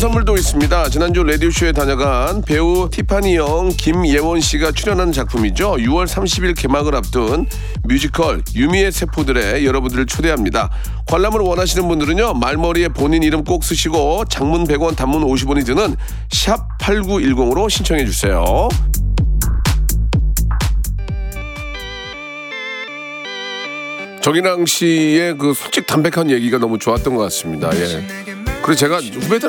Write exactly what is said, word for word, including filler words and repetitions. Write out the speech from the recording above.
선물도 있습니다. 지난주 라디오쇼에 다녀간 배우 티파니 영, 김예원 씨가 출연하는 작품이죠. 유월 삼십일 개막을 앞둔 뮤지컬 유미의 세포들에 여러분들을 초대합니다. 관람을 원하시는 분들은요, 말머리에 본인 이름 꼭 쓰시고 장문 백 원, 단문 오십 원이 드는 샵 팔구일공으로 신청해 주세요. 정인왕 씨의 그 솔직 담백한 얘기가 너무 좋았던 것 같습니다. 예. 그리고 제가 후배들